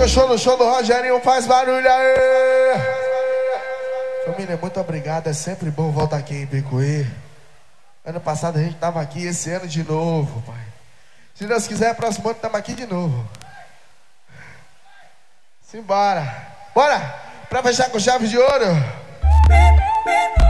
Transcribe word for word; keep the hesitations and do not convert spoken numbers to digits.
no show, no show do Rogerinho, faz barulho aí. Família, muito obrigado, é sempre bom voltar aqui em Picuí. Ano passado a gente tava aqui, esse ano de novo, pai. Se Deus quiser, próximo ano estamos aqui de novo. Simbora. Bora! Pra fechar com chave de ouro.